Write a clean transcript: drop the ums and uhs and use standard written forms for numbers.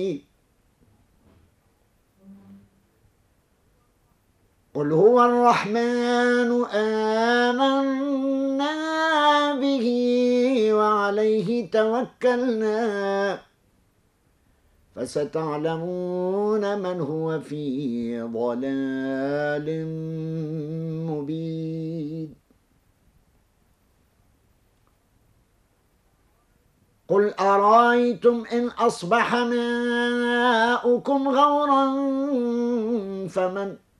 قل هو الرحمن آمنا به وعليه توكلنا فستعلمون من هو في ضلال مبين. قل أرأيتم إن أصبح ماؤكم غورا فمن